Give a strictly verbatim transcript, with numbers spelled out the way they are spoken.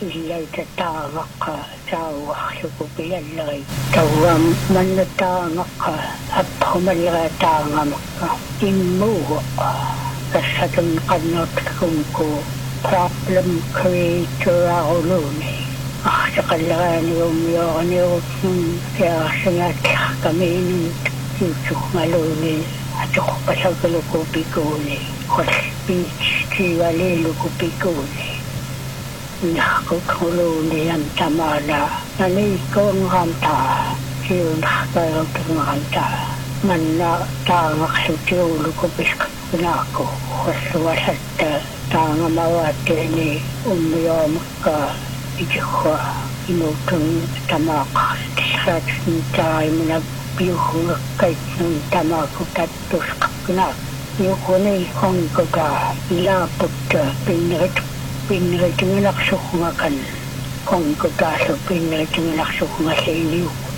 illai tatangaka tawaksukupiallai tawam manatangaka aphumalratangaka immuwa kasatun kanot kungko problem creator auluni ah sakalani umyoni um kaya sangat kami yusu ngaluni ato pasagalo pikuni kos pinch kiwali luko pikuni nakakuluni ang tamana nani ko ang hanta siyo nakakaroon ng hanta man na tangak sa tiyulo ko piska na ako waswasat tanga mawate ni umiyom ka ijikwa inutong tamaka tisat nitay mo na biyuhong kahit ng tamako tatos kapinak yuko na ikong kaga ilapot ka pinarit pinarit ng naksukungakan kung kaga sa pinarit ng naksukunga sa iliw